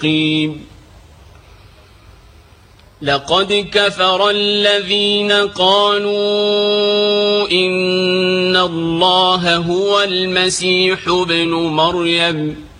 مستقيم. لقد كفر الذين قالوا إن الله هو المسيح ابن مريم